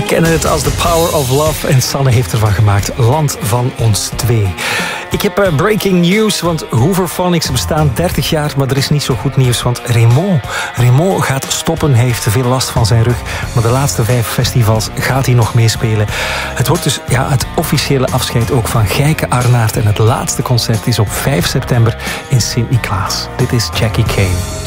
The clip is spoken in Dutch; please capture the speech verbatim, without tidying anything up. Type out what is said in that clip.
kennen het als The Power of Love en Sanne heeft ervan gemaakt Land van ons twee. Ik heb uh, breaking news, want Hooverphonics bestaan dertig jaar, maar er is niet zo goed nieuws, want Raymond, Raymond gaat stoppen. Hij heeft te veel last van zijn rug, maar de laatste vijf festivals gaat hij nog meespelen. Het wordt dus ja, het officiële afscheid ook van Gijke Arnaert en het laatste concert is op vijf september in Sint-Niklaas. Dit is Jackie Kane.